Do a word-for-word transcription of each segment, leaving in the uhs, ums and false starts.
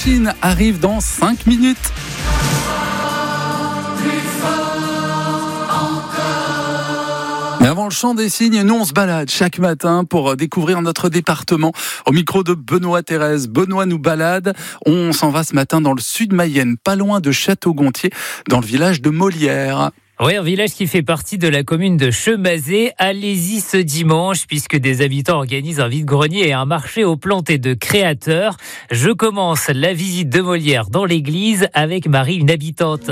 Indochine arrive dans cinq minutes. Mais avant le chant des cygnes, nous on se balade chaque matin pour découvrir notre département. Au micro de Benoît Thérèse, Benoît nous balade. On s'en va ce matin dans le sud Mayenne, pas loin de Château-Gontier, dans le village de Molières. Oui, un village qui fait partie de la commune de Chemazé. Allez-y ce dimanche, puisque des habitants organisent un vide-grenier et un marché aux plantes et de créateurs. Je commence la visite de Molières dans l'église avec Marie, une habitante.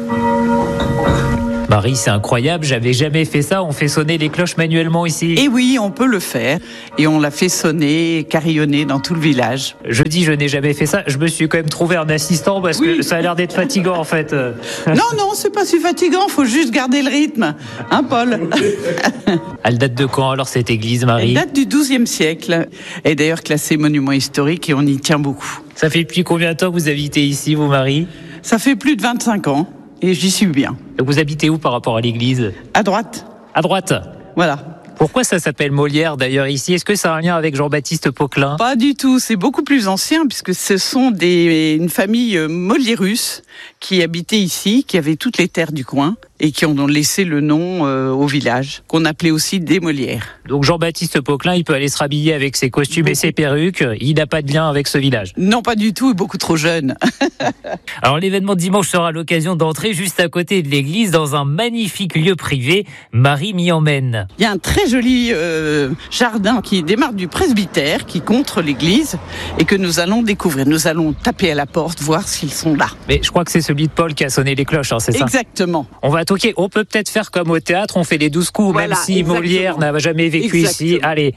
Marie, c'est incroyable, j'avais jamais fait ça, on fait sonner les cloches manuellement ici. Et oui, on peut le faire. Et on l'a fait sonner, carillonner dans tout le village. Je dis je n'ai jamais fait ça, je me suis quand même trouvé un assistant parce oui. que ça a l'air d'être fatigant en fait. Non, non, c'est pas si fatigant, faut juste garder le rythme. Hein, Paul? Elle date de quand alors cette église, Marie? Elle date du douzième siècle. Elle est d'ailleurs classée monument historique et on y tient beaucoup. Ça fait depuis combien de temps que vous habitez ici, vous, Marie? Ça fait plus de vingt-cinq ans. Et j'y suis bien. Vous habitez où par rapport à l'église? À droite. À droite? Voilà. Pourquoi ça s'appelle Molière d'ailleurs ici? Est-ce que ça a un lien avec Jean-Baptiste Poquelin? Pas du tout, c'est beaucoup plus ancien puisque ce sont des, une famille moliérus qui habitait ici, qui avait toutes les terres du coin et qui ont laissé le nom euh, au village, qu'on appelait aussi des Molières. Donc Jean-Baptiste Poquelin, il peut aller se rhabiller avec ses costumes beaucoup. Et ses perruques, il n'a pas de lien avec ce village? Non, pas du tout, beaucoup trop jeune. Alors l'événement de dimanche sera l'occasion d'entrer juste à côté de l'église dans un magnifique lieu privé. Marie m'y emmène. Il y a un très joli euh, jardin qui démarre du presbytère, qui contre l'église et que nous allons découvrir. Nous allons taper à la porte, voir s'ils sont là. Mais je crois que c'est celui de Paul qui a sonné les cloches, hein, c'est ça? Exactement. On va toquer. On peut peut-être faire comme au théâtre, on fait les douze coups, voilà, même si exactement. Molière n'a jamais vécu exactement. Ici. Allez.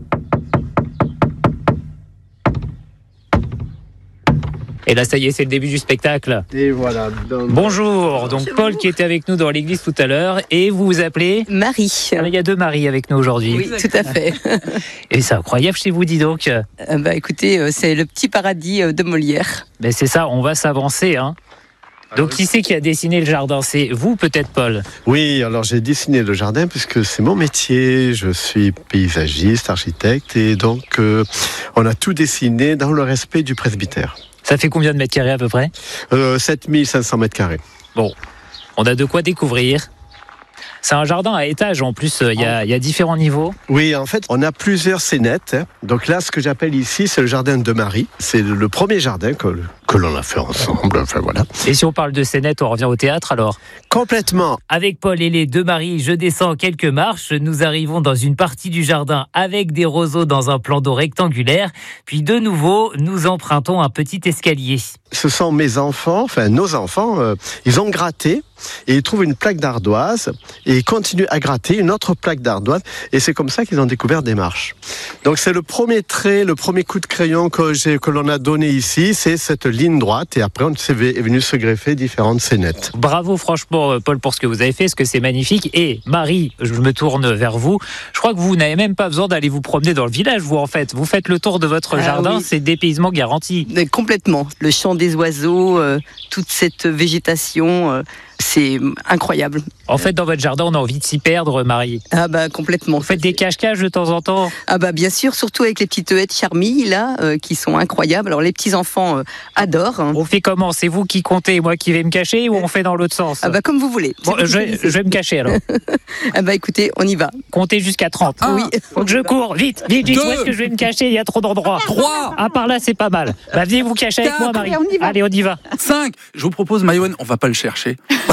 Et là, ça y est, c'est le début du spectacle. Et voilà. Donc... Bonjour. Donc, Bonjour. Paul qui était avec nous dans l'église tout à l'heure. Et vous vous appelez? Marie. Alors, il y a deux Marie avec nous aujourd'hui. Oui, tout à fait. Et c'est incroyable chez vous, dis donc. Euh, bah, écoutez, c'est le petit paradis de Molière. Ben, c'est ça, on va s'avancer, hein. Donc, qui c'est qui a dessiné le jardin? C'est vous, peut-être, Paul? Oui, alors j'ai dessiné le jardin puisque c'est mon métier. Je suis paysagiste, architecte, et donc euh, on a tout dessiné dans le respect du presbytère. Ça fait combien de mètres carrés à peu près? euh, sept mille cinq cents mètres carrés. Bon, on a de quoi découvrir. C'est un jardin à étages en plus, il y a, il y a différents niveaux. Oui, en fait, on a plusieurs scénettes. Donc là, ce que j'appelle ici, c'est le jardin de Marie. C'est le premier jardin que, que l'on a fait ensemble. Enfin, voilà. Et si on parle de scénettes, on revient au théâtre alors? Complètement. Avec Paul et les deux Marie, je descends quelques marches. Nous arrivons dans une partie du jardin avec des roseaux dans un plan d'eau rectangulaire. Puis de nouveau, nous empruntons un petit escalier. Ce sont mes enfants, enfin nos enfants, euh, ils ont gratté et ils trouvent une plaque d'ardoise et ils continuent à gratter une autre plaque d'ardoise et c'est comme ça qu'ils ont découvert des marches. Donc c'est le premier trait, le premier coup de crayon que, j'ai, que l'on a donné ici, c'est cette ligne droite et après on est venu se greffer différentes scénettes. Bravo franchement Paul pour ce que vous avez fait, parce que c'est magnifique. Et Marie, je me tourne vers vous, je crois que vous n'avez même pas besoin d'aller vous promener dans le village, vous en fait. Vous faites le tour de votre ah, jardin, oui. C'est dépaysement garanti. Mais complètement, le chant des oiseaux, euh, toute cette végétation, euh, c'est incroyable. En fait, dans votre jardin, on a envie de s'y perdre, Marie. Ah bah complètement. Vous faites des cache-cache de temps en temps? Ah bah bien sûr, surtout avec les petites haies de charmilles là, euh, qui sont incroyables. Alors les petits enfants euh, adorent. On fait comment? C'est vous qui comptez et moi qui vais me cacher, ou on fait dans l'autre sens? Ah bah comme vous voulez. Bon, je, vais, je vais me cacher alors. Ah bah écoutez, on y va. Comptez jusqu'à trente. Ah, oui. Faut que je cours, vite, vite, vite. Où est-ce que je vais me cacher? Il y a trop d'endroits. trois. Ah par là, c'est pas mal. Bah venez vous cacher avec moi, Marie. Allez, on y va. Allez, on y va. cinq. Je vous propose, Maïwen, on va pas le chercher.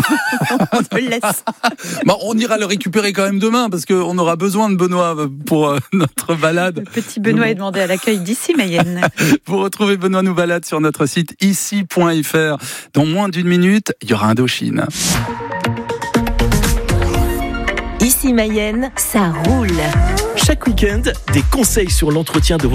On le laisse. Bon, on ira le récupérer quand même demain parce qu'on aura besoin de Benoît pour euh, notre balade. Le petit Benoît est demandé à l'accueil d'ici Mayenne. Vous retrouvez Benoît nous balade sur notre site ici point f r. Dans moins d'une minute, il y aura Indochine. Ici Mayenne, ça roule. Chaque week-end, des conseils sur l'entretien de votre